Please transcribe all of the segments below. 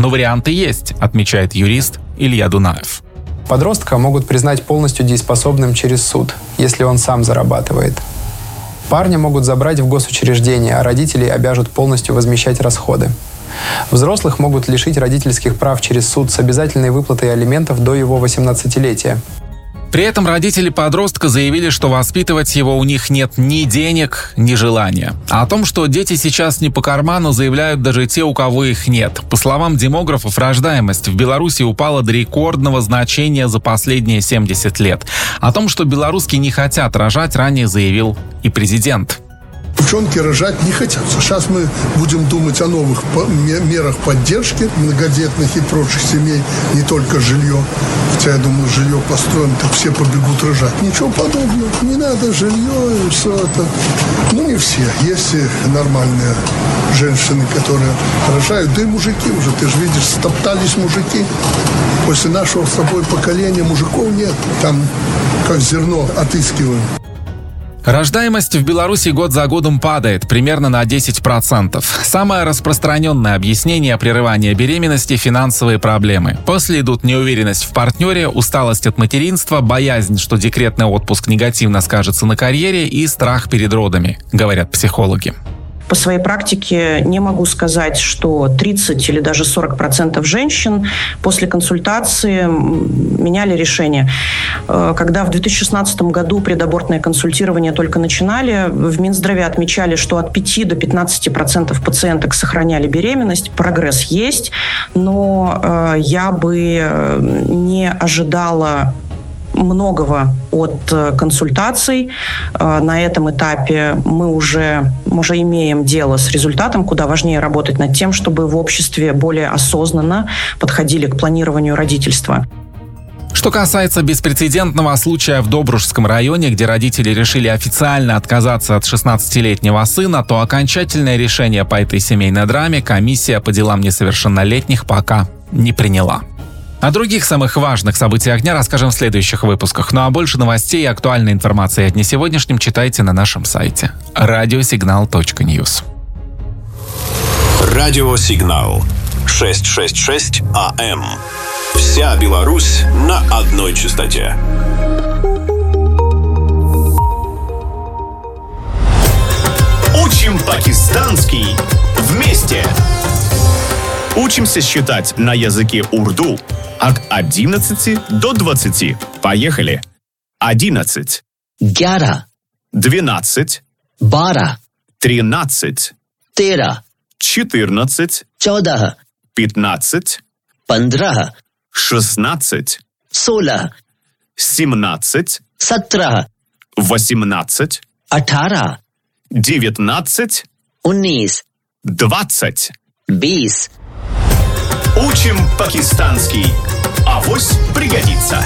Но варианты есть, отмечает юрист Илья Дунаев. Подростка могут признать полностью дееспособным через суд, если он сам зарабатывает. Парня могут забрать в госучреждение, а родителей обяжут полностью возмещать расходы. Взрослых могут лишить родительских прав через суд с обязательной выплатой алиментов до его 18-летия. При этом родители подростка заявили, что воспитывать его у них нет ни денег, ни желания. А о том, что дети сейчас не по карману, заявляют даже те, у кого их нет. По словам демографов, рождаемость в Беларуси упала до рекордного значения за последние 70 лет. О том, что белоруски не хотят рожать, ранее заявил и президент. Девчонки рожать не хотят. Сейчас мы будем думать о новых мерах поддержки многодетных и прочих семей, не только жилье. Хотя, я думаю, жилье построим, так все побегут рожать. Ничего подобного. Не надо жилье и все это. Ну, не все. Есть и нормальные женщины, которые рожают. Да и мужики уже. Ты же видишь, стоптались мужики. После нашего с тобой поколения мужиков нет. Там как зерно отыскиваем. Рождаемость в Беларуси год за годом падает, примерно на 10%. Самое распространенное объяснение прерывания беременности – финансовые проблемы. После идут неуверенность в партнере, усталость от материнства, боязнь, что декретный отпуск негативно скажется на карьере и страх перед родами, говорят психологи. По своей практике не могу сказать, что 30 или даже 40% женщин после консультации меняли решение. Когда в 2016 году предабортное консультирование только начинали, в Минздраве отмечали, что от 5 до 15% пациенток сохраняли беременность. Прогресс есть, но я бы не ожидала многого от консультаций. На этом этапе мы уже имеем дело с результатом, куда важнее работать над тем, чтобы в обществе более осознанно подходили к планированию родительства. Что касается беспрецедентного случая в Добружском районе, где родители решили официально отказаться от 16-летнего сына, то окончательное решение по этой семейной драме комиссия по делам несовершеннолетних пока не приняла. О других самых важных событиях дня расскажем в следующих выпусках. Ну а больше новостей и актуальной информации о дне сегодняшнем читайте на нашем сайте radiosignal.news. Радиосигнал 666 АМ. Вся Беларусь на одной частоте. Учим пакистанский вместе. Учимся считать на языке урду от 11 до 20. Поехали. 11. 11. 12. 12. 13. 13. 14. 14. 15. 15. 16. 16. 17. 17. 18. 18. 19. 19. 20. 20. Учим пакистанский. Авось пригодится.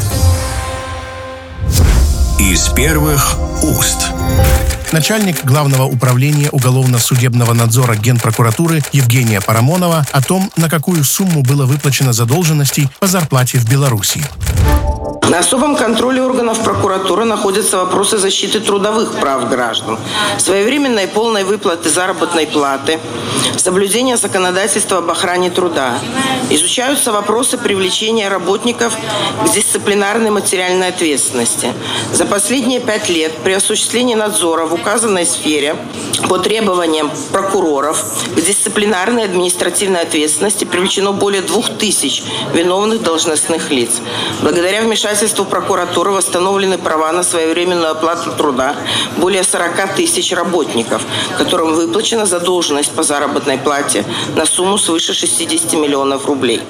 Из первых уст. Начальник Главного управления уголовно-судебного надзора Генпрокуратуры Евгения Парамонова о том, на какую сумму было выплачено задолженностей по зарплате в Беларуси. На особом контроле органов прокуратуры находятся вопросы защиты трудовых прав граждан, своевременной и полной выплаты заработной платы, соблюдения законодательства об охране труда. Изучаются вопросы привлечения работников к дисциплинарной материальной ответственности. За последние 5 лет при осуществлении надзора в указанной сфере по требованиям прокуроров к дисциплинарной и административной ответственности привлечено более 2000 виновных должностных лиц. Благодаря вмешательству прокуратуры восстановлены права на своевременную оплату труда более 40 тысяч работников, которым выплачена задолженность по заработной плате на сумму свыше 60 миллионов рублей.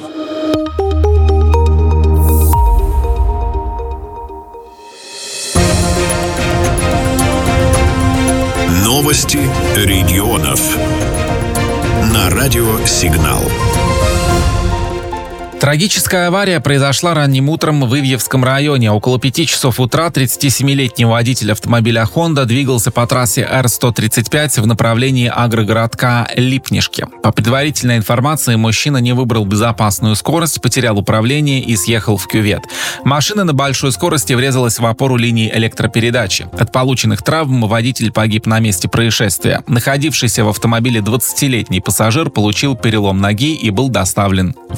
Новости регионов на радиосигнал. Трагическая авария произошла ранним утром в Ивьевском районе. Около 5 часов утра 37-летний водитель автомобиля «Хонда» двигался по трассе Р-135 в направлении агрогородка Липнишки. По предварительной информации, мужчина не выбрал безопасную скорость, потерял управление и съехал в кювет. Машина на большой скорости врезалась в опору линии электропередачи. От полученных травм водитель погиб на месте происшествия. Находившийся в автомобиле 20-летний пассажир получил перелом ноги и был доставлен